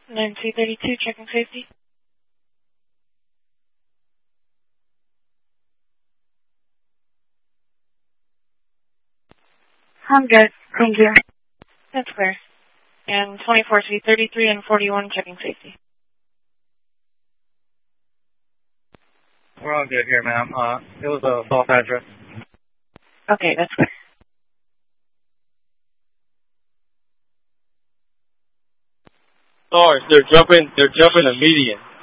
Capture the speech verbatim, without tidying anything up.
nine two thirty-two, checking safety. I'm good. Thank you. That's clear. And twenty-four C thirty-three and forty-one, checking safety. We're all good here, ma'am. Uh, it was a false address. Okay, that's clear. Stars, they're jumping, they're jumping a median.